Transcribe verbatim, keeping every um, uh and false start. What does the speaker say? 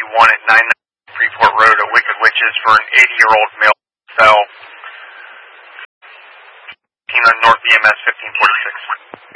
one at nine Freeport Road at Wicked Witches for an eighty-year-old male fell. On North E M S fifteen forty-six.